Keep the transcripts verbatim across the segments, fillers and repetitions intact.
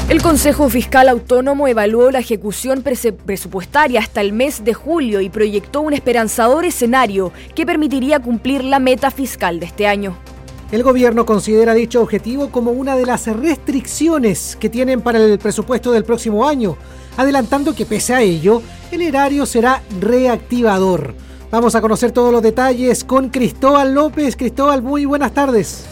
El Consejo Fiscal Autónomo evaluó la ejecución presupuestaria hasta el mes de julio y proyectó un esperanzador escenario que permitiría cumplir la meta fiscal de este año. El gobierno considera dicho objetivo como una de las restricciones que tienen para el presupuesto del próximo año, adelantando que pese a ello, el erario será reactivador. Vamos a conocer todos los detalles con Cristóbal López. Cristóbal, muy buenas tardes.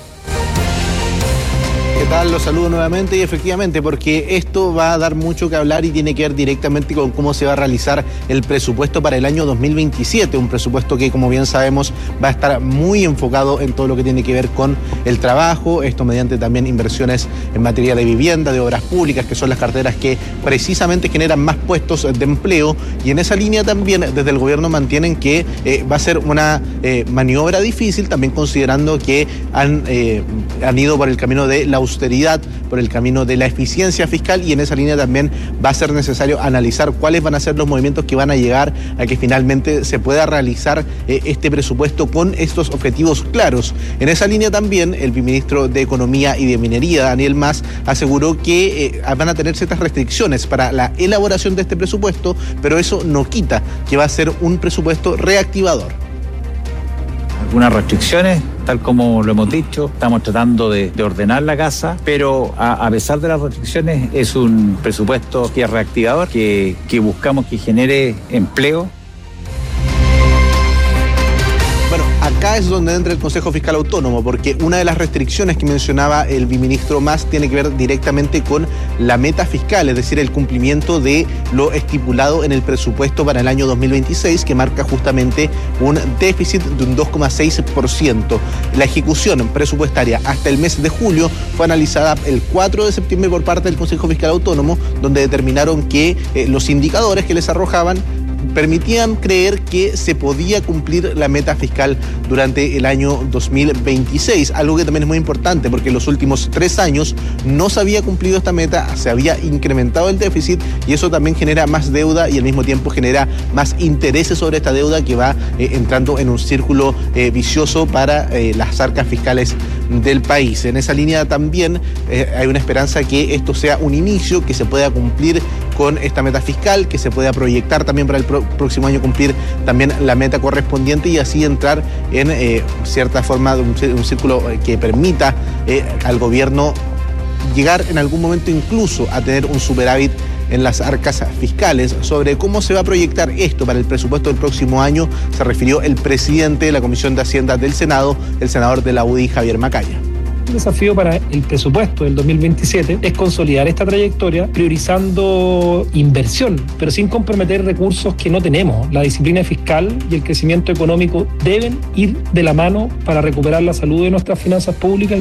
¿Qué tal? Los saludo nuevamente y efectivamente porque esto va a dar mucho que hablar y tiene que ver directamente con cómo se va a realizar el presupuesto para el año dos mil veintisiete, un presupuesto que, como bien sabemos, va a estar muy enfocado en todo lo que tiene que ver con el trabajo, esto mediante también inversiones en materia de vivienda, de obras públicas, que son las carteras que precisamente generan más puestos de empleo, y en esa línea también desde el gobierno mantienen que eh, va a ser una eh, maniobra difícil, también considerando que han, eh, han ido por el camino de la austeridad, por el camino de la eficiencia fiscal, y en esa línea también va a ser necesario analizar cuáles van a ser los movimientos que van a llegar a que finalmente se pueda realizar eh, este presupuesto con estos objetivos claros. En esa línea también el viceministro de Economía y de Minería, Daniel Mas, aseguró que eh, van a tener ciertas restricciones para la elaboración de este presupuesto, pero eso no quita que va a ser un presupuesto reactivador. Algunas restricciones, tal como lo hemos dicho, estamos tratando de, de ordenar la casa, pero a, a pesar de las restricciones es un presupuesto que es reactivador, que, que buscamos que genere empleo. Bueno, acá es donde entra el Consejo Fiscal Autónomo, porque una de las restricciones que mencionaba el viceministro Mas tiene que ver directamente con la meta fiscal, es decir, el cumplimiento de lo estipulado en el presupuesto para el año dos mil veintiséis, que marca justamente un déficit de un dos coma seis por ciento. La ejecución presupuestaria hasta el mes de julio fue analizada el cuatro de septiembre por parte del Consejo Fiscal Autónomo, donde determinaron que eh, los indicadores que les arrojaban permitían creer que se podía cumplir la meta fiscal durante el año dos mil veintiséis, algo que también es muy importante porque en los últimos tres años no se había cumplido esta meta, se había incrementado el déficit y eso también genera más deuda y al mismo tiempo genera más intereses sobre esta deuda que va eh, entrando en un círculo eh, vicioso para eh, las arcas fiscales del país. En esa línea también eh, hay una esperanza que esto sea un inicio, que se pueda cumplir con esta meta fiscal, que se pueda proyectar también para el pro- próximo año cumplir también la meta correspondiente y así entrar en eh, cierta forma de un, un círculo que permita eh, al gobierno llegar en algún momento incluso a tener un superávit en las arcas fiscales. Sobre cómo se va a proyectar esto para el presupuesto del próximo año se refirió el presidente de la Comisión de Hacienda del Senado, el senador de la U D I, Javier Macaya. El desafío para el presupuesto del dos mil veintisiete es consolidar esta trayectoria priorizando inversión, pero sin comprometer recursos que no tenemos. La disciplina fiscal y el crecimiento económico deben ir de la mano para recuperar la salud de nuestras finanzas públicas.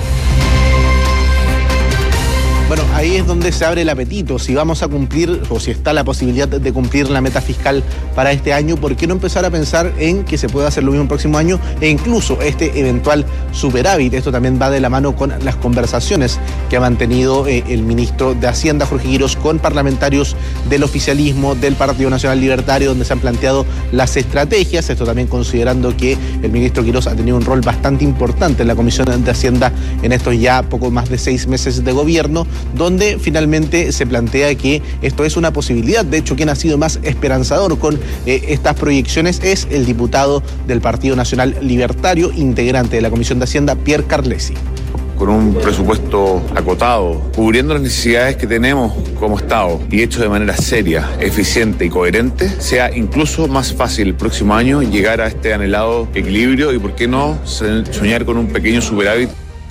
Bueno, ahí es donde se abre el apetito. Si vamos a cumplir o si está la posibilidad de cumplir la meta fiscal para este año, ¿por qué no empezar a pensar en que se pueda hacer lo mismo el próximo año e incluso este eventual superávit? Esto también va de la mano con las conversaciones que ha mantenido eh, el ministro de Hacienda, Jorge Quirós, con parlamentarios del oficialismo, del Partido Nacional Libertario, donde se han planteado las estrategias. Esto también considerando que el ministro Quirós ha tenido un rol bastante importante en la Comisión de Hacienda en estos ya poco más de seis meses de gobierno, donde finalmente se plantea que esto es una posibilidad. De hecho, quien ha sido más esperanzador con eh, estas proyecciones es el diputado del Partido Nacional Libertario, integrante de la Comisión de Hacienda, Pierre Carlesi. Con un presupuesto acotado, cubriendo las necesidades que tenemos como Estado y hecho de manera seria, eficiente y coherente, sea incluso más fácil el próximo año llegar a este anhelado equilibrio y, por qué no, soñar con un pequeño superávit.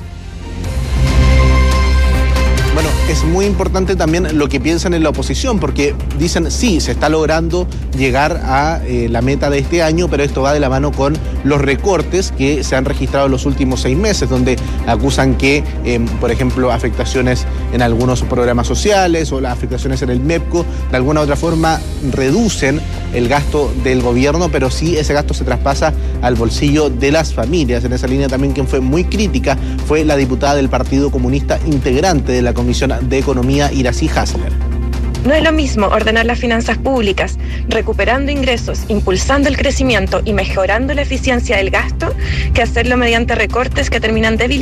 Bueno, es muy importante también lo que piensan en la oposición, porque dicen, sí, se está logrando llegar a eh, la meta de este año, pero esto va de la mano con los recortes que se han registrado en los últimos seis meses, donde acusan que, eh, por ejemplo, afectaciones en algunos programas sociales o las afectaciones en el MEPCO, de alguna u otra forma reducen el gasto del gobierno, pero sí ese gasto se traspasa al bolsillo de las familias. En esa línea también quien fue muy crítica fue la diputada del Partido Comunista, integrante de la Comisión de Economía, Iracy Hasler. No es lo mismo ordenar las finanzas públicas, recuperando ingresos, impulsando el crecimiento y mejorando la eficiencia del gasto, que hacerlo mediante recortes que terminan debilitando